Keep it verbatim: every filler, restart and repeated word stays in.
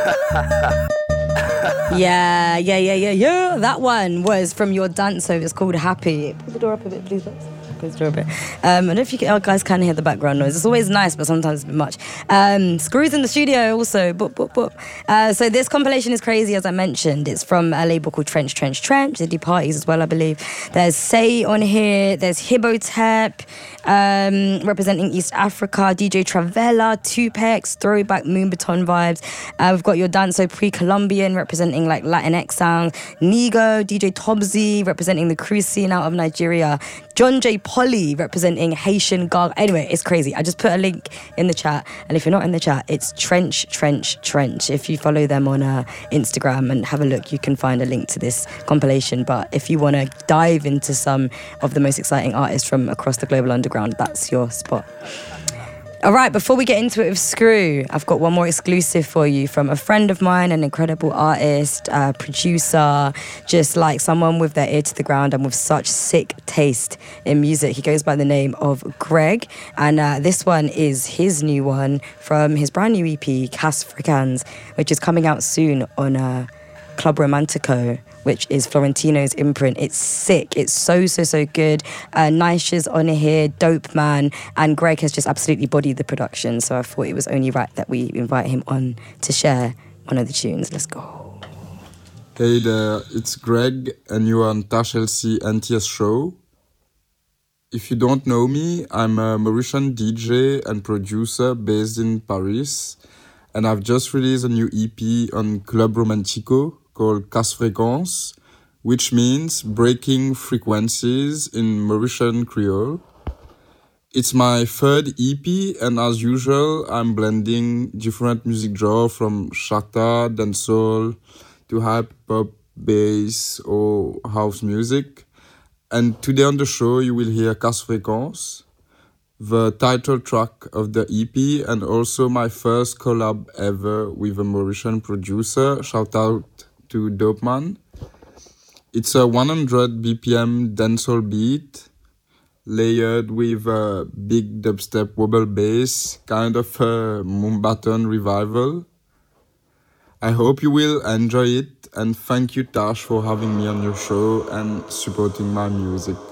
Yeah, yeah, yeah, yeah, yeah. That one was from your dance, so it's called Happy. Pull the door up a bit, please. Close the door a bit. Um, I don't know if you can, oh, guys can hear the background noise. It's always nice, but sometimes a bit much. Um, Screws in the studio also. Boop, boop, boop. Uh, so this compilation is crazy, as I mentioned. It's from a label called Trench, Trench, Trench. They do parties as well, I believe. There's Say on here. There's Hibotep, um, representing East Africa. D J Travella, Tupex, Throwback Moonbaton vibes. Uh, we've got your Danso Pre-Columbian, representing like Latinx sounds. Nigo, D J Tobsy, representing the cruise scene out of Nigeria. John J. Polly, representing Haitian Garg. Anyway, it's crazy. I just put a link in the chat. And if you're not in the chat, it's Trench, Trench, Trench. If you follow them on uh, Instagram and have a look, you can find a link to this compilation. But if you want to dive into some of the most exciting artists from across the global underground, that's your spot. All right, before we get into it with Screw, I've got one more exclusive for you from a friend of mine, an incredible artist, uh, producer, just like someone with their ear to the ground and with such sick taste in music. He goes by the name of Greg, and uh, this one is his new one from his brand new E P, Cas Fricans, which is coming out soon on uh, Club Romantico, which is Florentino's imprint. It's sick. It's so, so, so good. Uh, Nisha's on here, dope man. And Greg has just absolutely bodied the production. So I thought it was only right that we invite him on to share one of the tunes. Let's go. Hey there, it's Greg, and you're on Tash L C N T S show. If you don't know me, I'm a Mauritian D J and producer based in Paris. And I've just released a new E P on Club Romantico called Cas Fricans, which means breaking frequencies in Mauritian Creole. It's my third E P, and as usual, I'm blending different music genres from Shatta, dancehall, to hype-hop, bass, or house music. And today on the show, you will hear Cas Fricans, the title track of the E P, and also my first collab ever with a Mauritian producer. Shout out to Dope Man. It's a one hundred B P M dancehall beat, layered with a big dubstep wobble bass, kind of a Moonbaton revival. I hope you will enjoy it, and thank you, Tash, for having me on your show and supporting my music.